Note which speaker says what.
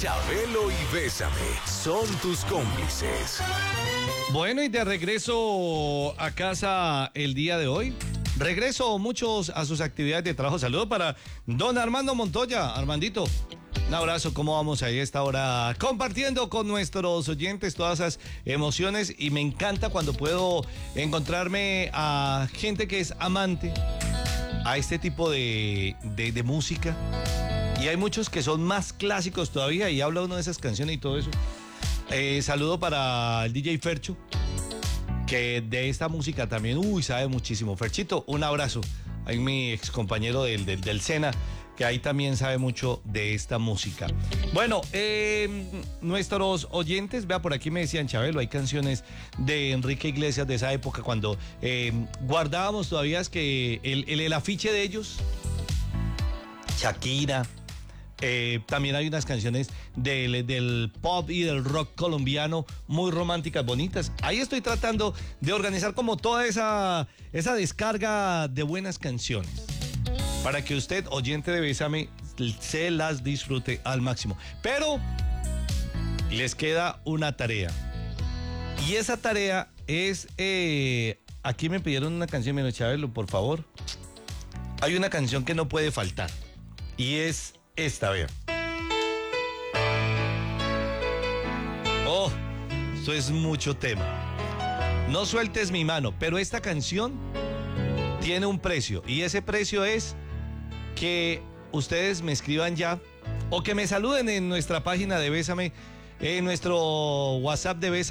Speaker 1: Chabelo y Bésame son tus cómplices.
Speaker 2: Bueno, y de regreso a casa el día de hoy. Regreso muchos a sus actividades de trabajo. Saludos para don Armando Montoya. Armandito, un abrazo. ¿Cómo vamos ahí a esta hora? Compartiendo con nuestros oyentes todas esas emociones. Y me encanta cuando puedo encontrarme a gente que es amante a este tipo de música. Y hay muchos que son más clásicos todavía. Y habla uno de esas canciones y todo eso. Saludo para el DJ Fercho, que de esta música también, sabe muchísimo. Ferchito, un abrazo. Hay mi ex compañero del Sena, que ahí también sabe mucho de esta música. Bueno, nuestros oyentes, vea, por aquí me decían, Chabelo, hay canciones de Enrique Iglesias de esa época cuando guardábamos todavía, es que el afiche de ellos, Shakira. También hay unas canciones del pop y del rock colombiano muy románticas, bonitas. Ahí estoy tratando de organizar como toda esa descarga de buenas canciones para que usted, oyente de Bésame, se las disfrute al máximo. Pero les queda una tarea. Y esa tarea es... aquí me pidieron una canción, me Chabelo, por favor. Hay una canción que no puede faltar. Y es... esta, vea. Oh, eso es mucho tema. No sueltes mi mano, pero esta canción tiene un precio. Y ese precio es que ustedes me escriban ya o que me saluden en nuestra página de Bésame, en nuestro WhatsApp de Bésame.